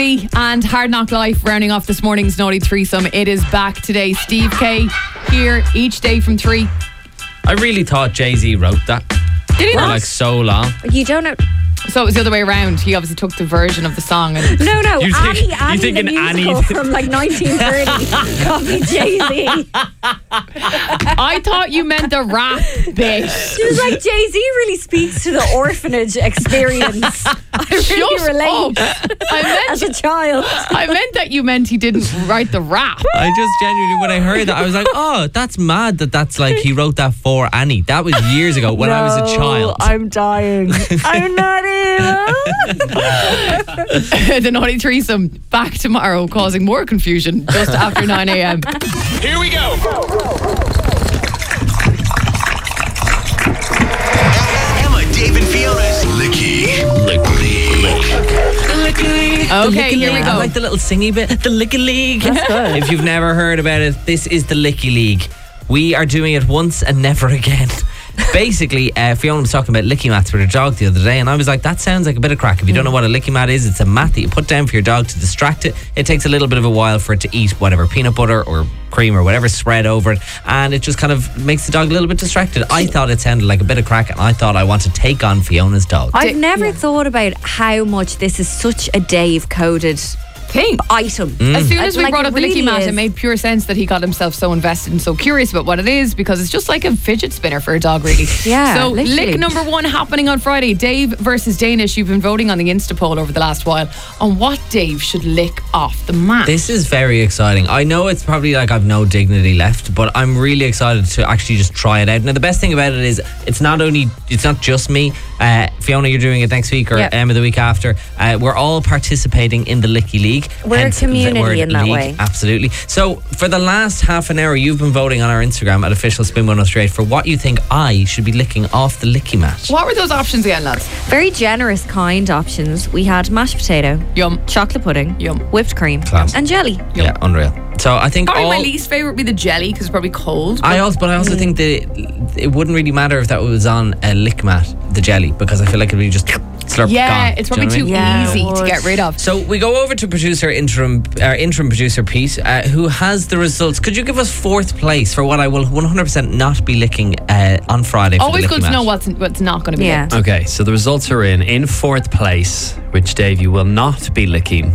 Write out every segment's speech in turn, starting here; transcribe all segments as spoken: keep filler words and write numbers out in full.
And Hard Knock Life rounding off this morning's Naughty Threesome. It is back today. Steve K here each day from three. I really thought Jay-Z wrote that. Did he For not? like so long. You don't know. So it was the other way around. He obviously took the version of the song. And No, no. You think- Annie, you Annie, thinking the musical Annie- from like nineteen thirty. Copied Jay-Z. I thought you meant the rap bit. She was like, Jay-Z really speaks to the orphanage experience. I really Shut relate up. I meant, as a child. I meant that you meant he didn't write the rap. I just genuinely, when I heard that, I was like, oh, that's mad that that's like, he wrote that for Annie. That was years ago when I was a child. I'm dying. I'm not evil. The Naughty Threesome back tomorrow, causing more confusion just after nine a.m. Here we go. Emma, Dave, and Fiona's Licky Lick League. Okay, here we I go. like the little singy bit. The Licky League. That's good. If you've never heard about it, this is the Licky League. We are doing it once and never again. Basically, uh, Fiona was talking about licky mats with her dog the other day, and I was like, that sounds like a bit of crack. If you don't know what a licky mat is, it's a mat that you put down for your dog to distract it. It takes a little bit of a while for it to eat whatever peanut butter or cream or whatever spread over it, and it just kind of makes the dog a little bit distracted. I thought it sounded like a bit of crack, and I thought I want to take on Fiona's dog. I've never thought about how much this is such a Dave coded Thing. item. As soon as we Like, brought it up the really Licky Mat, is. it made pure sense that he got himself so invested and so curious about what it is, because it's just like a fidget spinner for a dog, really. Yeah, So, literally. lick number one happening on Friday. Dave versus Danish. You've been voting on the Insta poll over the last while on what Dave should lick off the mat. This is very exciting. I know it's probably like I've no dignity left, but I'm really excited to actually just try it out. Now, the best thing about it is it's not only, it's not just me. Uh, Fiona, you're doing it next week, or Yep. Emma the week after. Uh, we're all participating in the Licky League. We're a Hence the community word in that league. way. Absolutely. So for the last half an hour, you've been voting on our Instagram at official spin one oh three eight for what you think I should be licking off the Licky mat. What were those options again, lads? Very generous, kind options. We had mashed potato, Yum. chocolate pudding, Yum. whipped cream, Class. and jelly. Yeah, unreal. So I think Probably all. my least favourite would be the jelly, because it's probably cold. I also, but I also think that it wouldn't really matter if that was on a lick mat, the jelly, because I feel like it'd be just slurp yeah, gone. it's Do you probably know what I too mean? Yeah, easy it to would. get rid of. So we go over to producer interim, our interim producer Pete, uh, who has the results. Could you give us fourth place for what I will one hundred percent not be licking uh, on Friday? For Always the good licky to mat? know what's what's not going to be Yeah. licked. Okay, so the results are in. In fourth place, which Dave, you will not be licking,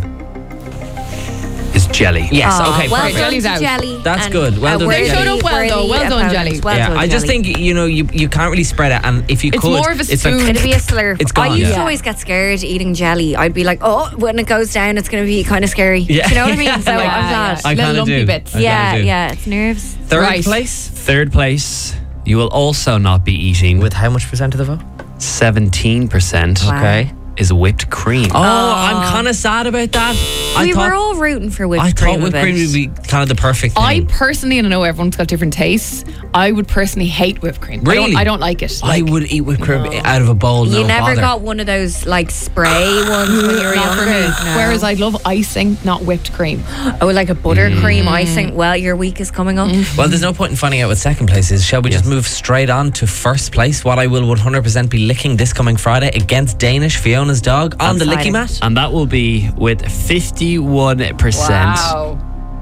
is jelly. Yes. Aw, okay. well perfect. done Jelly's to out. Jelly. That's and good. Well a done, worthy- Jelly. They showed up well, worthy though. Well done, opponent. Jelly. Well yeah, done, I just Jelly. think you know you, you can't really spread it, and if you It's could, more of a it's like spoon. It'd be a slurp. It's gone, I used yeah. to always get scared eating jelly. I'd be like, oh, when it goes down, it's going to be kind of scary. Yeah. Do you know what I mean? So Like, I'm glad. I Little kind of lumpy do. bits. I kinda yeah, do. yeah, it's nerves. Third Right. place Third place, you will also not be eating, with how much percent of the vote? seventeen percent Wow. Okay. is whipped cream. Oh, I'm kind of sad about that. I we thought were all rooting for whipped I cream. thought a whipped bit. cream would be kind of the perfect thing. I personally, and I know everyone's got different tastes, I would personally hate whipped cream. I Really? don't, I don't like it. I Like, would eat whipped cream out of a bowl. You no never bother. got one of those like spray ones when you were not for younger. me. No. Whereas I love icing, not whipped cream. oh, like a buttercream Mm. icing. Well, your week is coming up. Well, there's no point in finding out what second place is. Shall we just move straight on to first place? What I will one hundred percent be licking this coming Friday against Danish, Fiona's dog, on the Exciting. licky mat. And that will be with fifty-one percent Wow.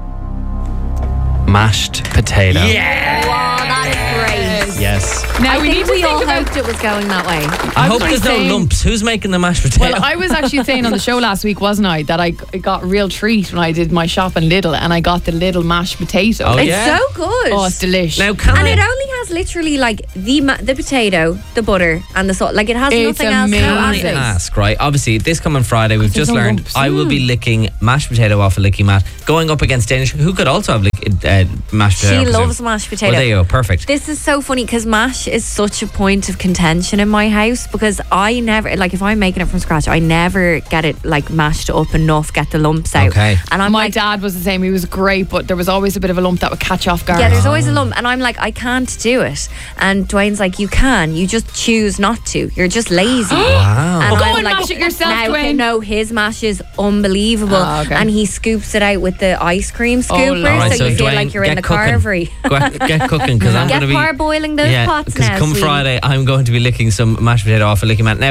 mashed potato. Yeah. Wow, that is great. Yes. Now I we think need to we think all about. hoped it was going that way. I hope was there's no saying- lumps. Who's making the mashed potato? Well, I was actually saying on the show last week, wasn't I, that I g- got a real treat when I did my shop in Lidl, and I got the Lidl mashed potato. Oh, It's yeah? so good. Oh, it's delish. now, can and I? it only has literally like the ma- the potato, the butter, and the salt. Like it has It's nothing else. amazing. No Can I acids. ask, right? Obviously, this coming Friday, we've There's just no learned lumps. I will be licking mashed potato off a licky mat, going up against Danish, who could also have lick, uh, mashed potato. I She presume. loves mashed potato. Well, there you go. Perfect. This is so funny because mash is such a point of contention in my house because I never, like, if I'm making it from scratch, I never get it like mashed up enough, get the lumps out. Okay. And I'm my like, dad was the same. He was great, but there was always a bit of a lump that would catch off guard. yeah, there's always a lump, and I'm like, I can't do it. And Dwayne's like, you can, you just choose not to. You're just lazy. Wow. And Well, go I'm and like, mash it yourself, now, Dwayne. No, his mash is unbelievable, Ah, okay. and he scoops it out with the ice cream scooper, Lord. Alright, so you feel Dwayne, like you're in get the cooking. carvery. Get, get cooking because I'm Get going to be parboiling those yeah, pots because now, come sweetie. Friday I'm going to be licking some mashed potato off a licky mat. Now,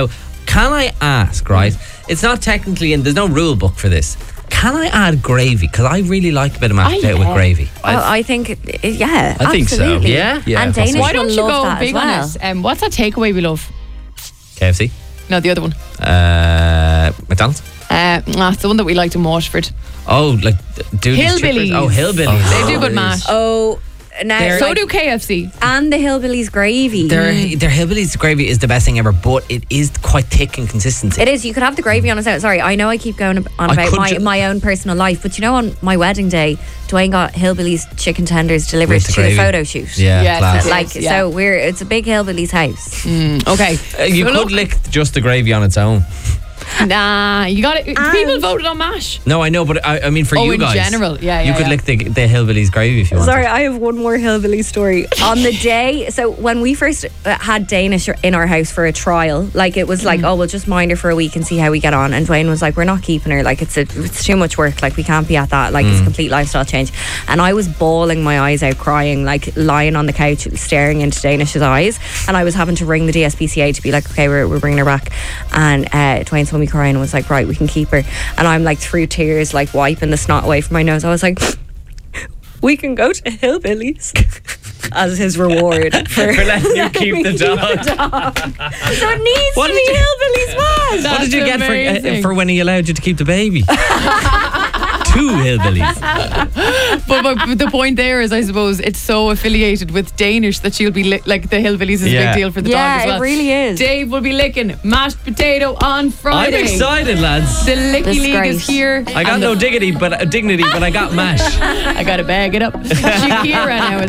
Can I ask, right? It's not technically in, there's no rule book for this. Can I add gravy? Because I really like a bit of mashed Oh, potato yeah. with gravy. Oh, I think, uh, yeah, I think so. absolutely. Yeah? Yeah, and possibly. Danish Why don't will you love go that big as well. on it? Um, what's that takeaway we love? K F C? No, the other one. Uh, McDonald's? Uh, ah, it's the one that we liked in Waterford. Oh, like do Hillbillies. Oh, hillbillies. They do good mash. Oh, now They're- so like- do K F C. and the hillbillies gravy. Their their hillbillies gravy is the best thing ever, but it is quite thick in consistency. It is. You could have the gravy on its own. Sorry, I know I keep going on I about could my, ju- my own personal life, but you know, on my wedding day, Dwayne got Hillbillies chicken tenders delivered With the to the gravy. photo shoot. Yeah, Yes, class. yes. Like Yeah. so, we're it's a big Hillbillies house. Okay. Uh, you So could look- lick just the gravy on its own. Nah, you got it. People voted on mash. No, I know, but I, I mean for Oh, you in guys, general. Yeah, you yeah, could yeah. lick the the hillbillies gravy if you want. Sorry, I have one more hillbilly story. On the day, so when we first uh, had Danish in our house for a trial, like it was like, oh, we'll just mind her for a week and see how we get on. And Dwayne was like, we're not keeping her. Like it's a, it's too much work. Like we can't be at that. Like it's a complete lifestyle change. And I was bawling my eyes out, crying, like lying on the couch, staring into Danish's eyes. And I was having to ring the D S P C A to be like, okay, we're, we're bringing her back. And uh, Dwayne saw me crying and was like, right, we can keep her. And I'm like through tears, like wiping the snot away from my nose. I was like, we can go to Hillbillies as his reward for, For letting you keep the dog. So it needs What to did be you- Hillbillies mash. What did you That's get for, uh, amazing. for when he allowed you to keep the baby? Two hillbillies. But, but the point there is, I suppose, it's so affiliated with Danish that she'll be li- like the hillbillies is a Yeah. big deal for the Yeah, dog as well. it really is. Dave will be licking mashed potato on I'm Friday. excited, lads. The Licky That's League great. is here. I got And no the- dignity, but uh, dignity, but I got mash. I gotta bag it up. Shakira now.